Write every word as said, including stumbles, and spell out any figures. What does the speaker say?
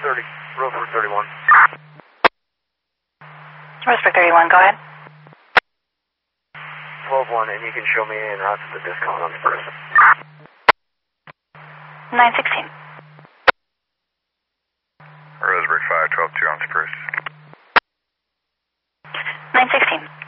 thirty, Roseburg thirty-one. Roseburg thirty-one, go ahead. twelve one, and you can show me in route to the discount on the first. nine sixteen. Roseburg five twelve two on Spruce. nine sixteen.